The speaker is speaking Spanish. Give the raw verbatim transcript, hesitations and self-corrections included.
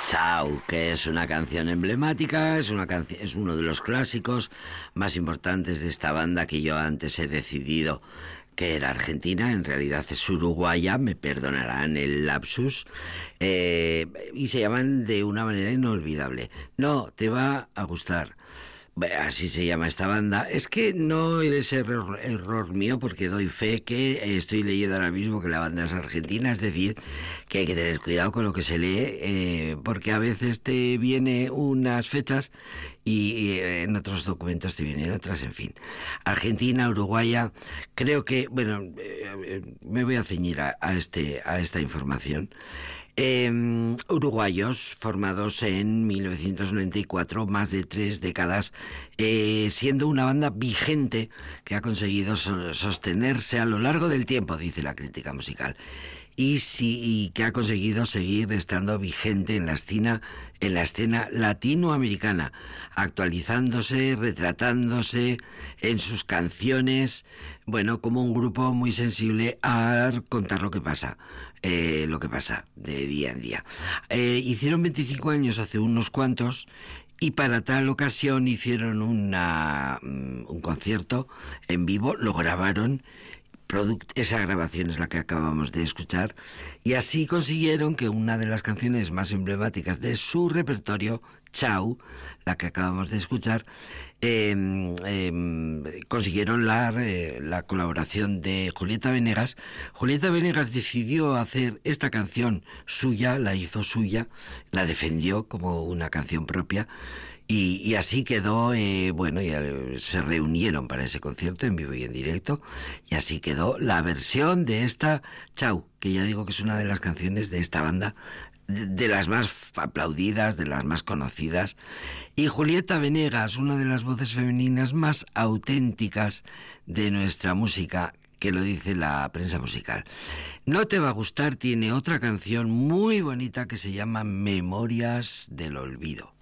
Chao, que es una canción emblemática, es una canci- es uno de los clásicos más importantes de esta banda que yo antes he decidido que era argentina, en realidad es uruguaya, me perdonarán el lapsus, eh, y se llaman de una manera inolvidable. No, te va a gustar. Bé, así se llama esta banda. Es que no es error, error mío, porque doy fe que eh, estoy leyendo ahora mismo que la banda es argentina, es decir, que hay que tener cuidado con lo que se lee, eh, porque a veces te viene unas fechas y, y eh, en otros documentos te vienen otras, en fin. Argentina, uruguaya, creo que, bueno, eh, eh, me voy a ceñir a, a, este, a esta información. Eh, uruguayos formados en mil novecientos noventa y cuatro, más de tres décadas, eh, siendo una banda vigente que ha conseguido so- sostenerse a lo largo del tiempo, dice la crítica musical, y, sí, y que ha conseguido seguir estando vigente en la escena, en la escena latinoamericana, actualizándose, retratándose en sus canciones, bueno, como un grupo muy sensible a contar lo que pasa. Eh, lo que pasa de día en día. Eh, hicieron veinticinco años hace unos cuantos y para tal ocasión hicieron una, mm, un concierto en vivo, lo grabaron. Product- esa grabación es la que acabamos de escuchar y así consiguieron que una de las canciones más emblemáticas de su repertorio, Chau, la que acabamos de escuchar, eh, eh, consiguieron la, eh, la colaboración de Julieta Venegas. Julieta Venegas decidió hacer esta canción suya, la hizo suya, la defendió como una canción propia. Y, y así quedó, eh, bueno, ya se reunieron para ese concierto en vivo y en directo, y así quedó la versión de esta Chau, que ya digo que es una de las canciones de esta banda, de, de las más aplaudidas, de las más conocidas. Y Julieta Venegas, una de las voces femeninas más auténticas de nuestra música, que lo dice la prensa musical. No te va a gustar, tiene otra canción muy bonita que se llama Memorias del Olvido.